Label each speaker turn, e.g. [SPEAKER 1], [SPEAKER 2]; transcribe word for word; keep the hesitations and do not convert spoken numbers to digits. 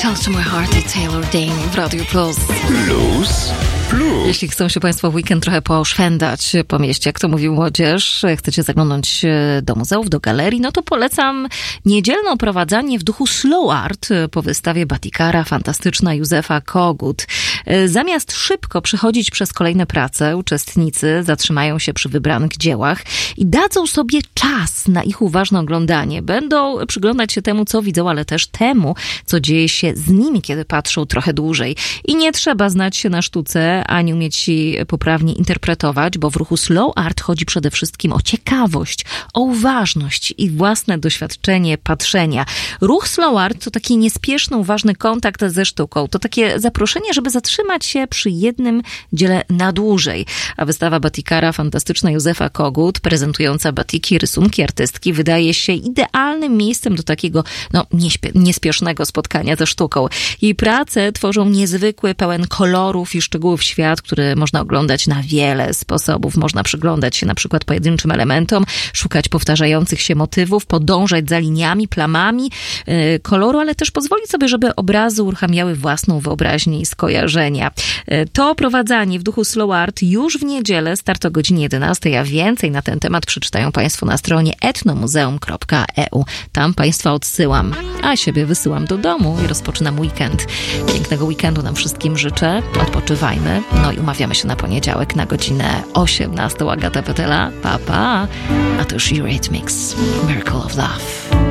[SPEAKER 1] Tell to my heart i Taylor Dane w Radio Plus.
[SPEAKER 2] Plus, plus.
[SPEAKER 1] Jeśli chcą się Państwo w weekend trochę poszwendać po mieście, jak to mówił młodzież, chcecie zaglądnąć do muzeów, do galerii, no to polecam niedzielne oprowadzanie w duchu slow art po wystawie Batikara Fantastyczna Józefa Kogut. Zamiast szybko przechodzić przez kolejne prace, uczestnicy zatrzymają się przy wybranych dziełach i dadzą sobie czas na ich uważne oglądanie. Będą przyglądać się temu, co widzą, ale też temu, co dzieje się z nimi, kiedy patrzą trochę dłużej. I nie trzeba znać się na sztuce, ani umieć jej poprawnie interpretować, bo w ruchu slow art chodzi przede wszystkim o ciekawość, o uważność i własne doświadczenie patrzenia. Ruch slow art to taki niespieszny, uważny kontakt ze sztuką. To takie zaproszenie, żeby zatrzymać się przy jednym dziele na dłużej. A wystawa Batikara Fantastyczna Józefa Kogut, prezentująca batiki, rysunki artystki, wydaje się idealnym miejscem do takiego no, nieśpie- niespiesznego spotkania ze sztuką. Jej prace tworzą niezwykły, pełen kolorów i szczegółów świat, który można oglądać na wiele sposobów. Można przyglądać się na przykład pojedynczym elementom, szukać powtarzających się motywów, podążać za liniami, plamami yy, koloru, ale też pozwolić sobie, żeby obrazy uruchamiały własną wyobraźnię i skojarzenia. Yy, to oprowadzanie w duchu slow art już w niedzielę, start o godzinie jedenastej, a więcej na ten temat przeczytają Państwo na stronie etnomuzeum kropka e u. Tam Państwa odsyłam, a siebie wysyłam do domu i rozpoczynam weekend. Pięknego weekendu nam wszystkim życzę. Odpoczywajmy. No i umawiamy się na poniedziałek na godzinę osiemnastą. Agata Petela. Pa, pa. A to już Eurythmics. Miracle of Love.